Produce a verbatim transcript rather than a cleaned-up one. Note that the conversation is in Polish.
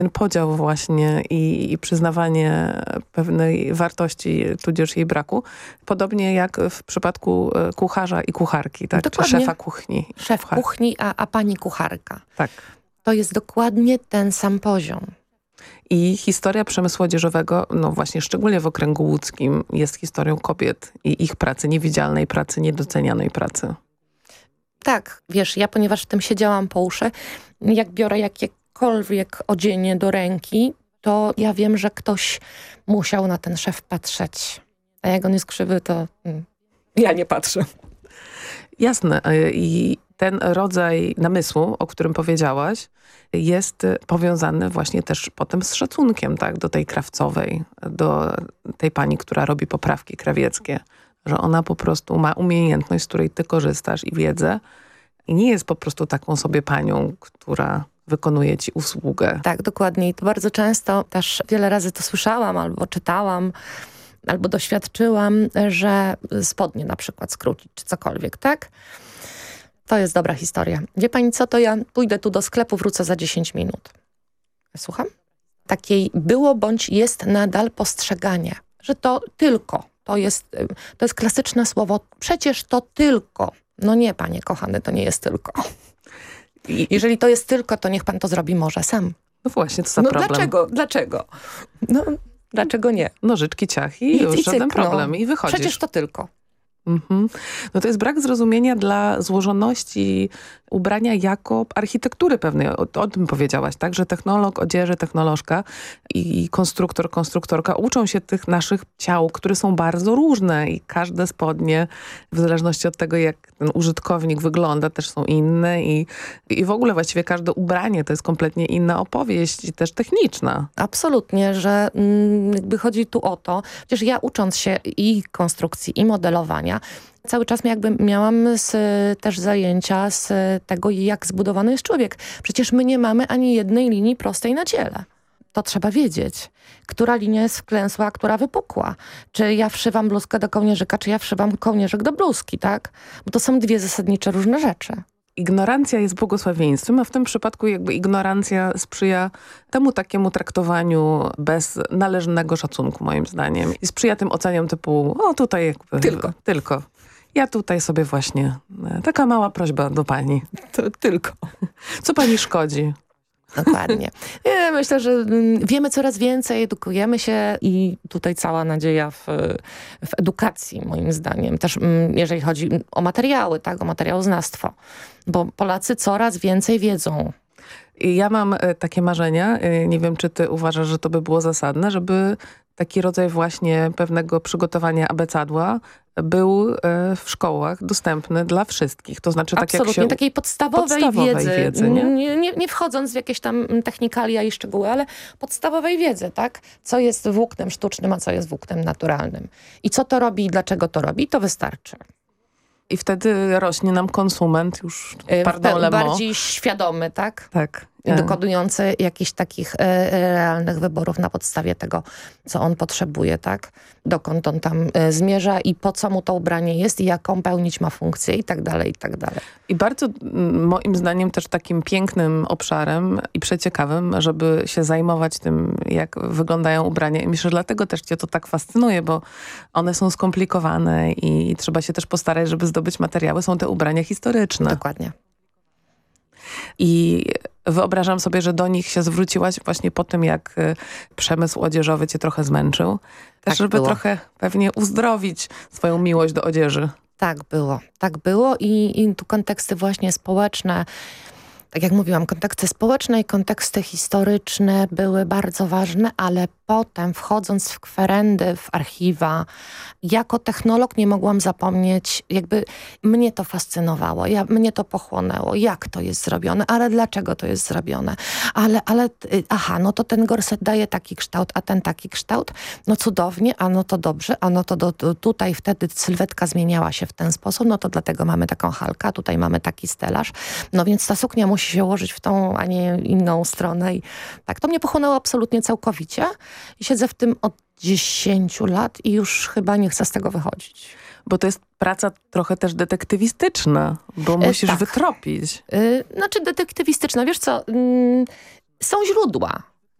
ten podział właśnie i, i przyznawanie pewnej wartości, tudzież jej braku. Podobnie jak w przypadku kucharza i kucharki, tak? Czy szefa kuchni. Szef Kuchar. kuchni, a, a pani kucharka. Tak. To jest dokładnie ten sam poziom. I historia przemysłu odzieżowego, no właśnie szczególnie w okręgu łódzkim, jest historią kobiet i ich pracy, niewidzialnej pracy, niedocenianej pracy. Tak, wiesz, ja ponieważ w tym siedziałam po uszy, jak biorę jakiekolwiek odzienie do ręki, to ja wiem, że ktoś musiał na ten szef patrzeć. A jak on jest krzywy, to mm, ja nie patrzę. Jasne. I ten rodzaj namysłu, o którym powiedziałaś, jest powiązany właśnie też potem z szacunkiem, tak, do tej krawcowej, do tej pani, która robi poprawki krawieckie, że ona po prostu ma umiejętność, z której ty korzystasz i wiedzę i nie jest po prostu taką sobie panią, która wykonuje ci usługę. Tak, dokładnie. I to bardzo często też wiele razy to słyszałam albo czytałam, albo doświadczyłam, że spodnie na przykład skrócić, czy cokolwiek, tak? To jest dobra historia. Wie pani co, to ja pójdę tu do sklepu, wrócę za dziesięć minut. Słucham? Takiej było bądź jest nadal postrzeganie, że to tylko, to jest, to jest klasyczne słowo, przecież to tylko. No nie, panie kochany, to nie jest tylko. I jeżeli to jest tylko, to niech pan to zrobi może sam. No właśnie, to za no problem. Dlaczego? Dlaczego? No, dlaczego nie? Nożyczki, ciach i, I już żaden cyk, problem. No. I wychodzisz. Przecież to tylko. Mhm. No to jest brak zrozumienia dla złożoności ubrania jako architektury pewnej. O, o tym powiedziałaś, tak? Że technolog odzieży, technolożka i konstruktor, konstruktorka uczą się tych naszych ciał, które są bardzo różne i każde spodnie, w zależności od tego, jak ten użytkownik wygląda, też są inne i, i w ogóle właściwie każde ubranie to jest kompletnie inna opowieść i też techniczna. Absolutnie, że mm, jakby chodzi tu o to, przecież ja ucząc się i konstrukcji, i modelowania, cały czas jakby miałam z, też zajęcia z tego, jak zbudowany jest człowiek. Przecież my nie mamy ani jednej linii prostej na ciele. To trzeba wiedzieć. Która linia jest wklęsła, a która wypukła. Czy ja wszywam bluzkę do kołnierzyka, czy ja wszywam kołnierzyk do bluzki, tak? Bo to są dwie zasadnicze różne rzeczy. Ignorancja jest błogosławieństwem, a w tym przypadku jakby ignorancja sprzyja temu takiemu traktowaniu bez należnego szacunku, moim zdaniem. I sprzyja tym oceniom typu, o tutaj jakby... Tylko. Tylko. Ja tutaj sobie właśnie, taka mała prośba do pani. To tylko. Co pani szkodzi? Dokładnie. Ja myślę, że wiemy coraz więcej, edukujemy się i tutaj cała nadzieja w, w edukacji, moim zdaniem. Też jeżeli chodzi o materiały, tak, o materiałoznawstwo. Bo Polacy coraz więcej wiedzą. Ja mam takie marzenia, nie wiem, czy ty uważasz, że to by było zasadne, żeby taki rodzaj właśnie pewnego przygotowania abecadła był w szkołach dostępny dla wszystkich. To znaczy tak Absolutnie, jak się... takiej podstawowej, podstawowej wiedzy. wiedzy nie? Nie, nie, nie wchodząc w jakieś tam technikalia i szczegóły, ale podstawowej wiedzy, tak? Co jest włóknem sztucznym, a co jest włóknem naturalnym. I co to robi i dlaczego to robi, to wystarczy. I wtedy rośnie nam konsument już pardon, le mot. Bardziej świadomy, tak? Tak. Dokonujący jakichś takich e, realnych wyborów na podstawie tego, co on potrzebuje, tak? Dokąd on tam e, zmierza i po co mu to ubranie jest i jaką pełnić ma funkcję i tak dalej, i tak dalej. I bardzo moim zdaniem też takim pięknym obszarem i przeciekawym, żeby się zajmować tym, jak wyglądają ubrania. I myślę, że dlatego też cię to tak fascynuje, bo one są skomplikowane i trzeba się też postarać, żeby zdobyć materiały. Są te ubrania historyczne. Dokładnie. I wyobrażam sobie, że do nich się zwróciłaś właśnie po tym, jak przemysł odzieżowy cię trochę zmęczył. Też Tak żeby było. trochę pewnie uzdrowić swoją miłość do odzieży. Tak było. Tak było i, i tu konteksty właśnie społeczne, tak jak mówiłam, konteksty społeczne i konteksty historyczne były bardzo ważne, ale potem wchodząc w kwerendy, w archiwa, jako technolog nie mogłam zapomnieć, jakby mnie to fascynowało, ja, mnie to pochłonęło, jak to jest zrobione, ale dlaczego to jest zrobione, ale, ale aha, no to ten gorset daje taki kształt, a ten taki kształt, no cudownie, a no to dobrze, a no to do, do, tutaj wtedy sylwetka zmieniała się w ten sposób, no to dlatego mamy taką halkę, a tutaj mamy taki stelaż, no więc ta suknia musi się ułożyć w tą, a nie inną stronę i tak, to mnie pochłonęło absolutnie całkowicie. I siedzę w tym od dziesięciu lat i już chyba nie chcę z tego wychodzić. Bo to jest praca trochę też detektywistyczna, bo musisz tak. wytropić. Yy, znaczy detektywistyczna, wiesz co, yy, są źródła.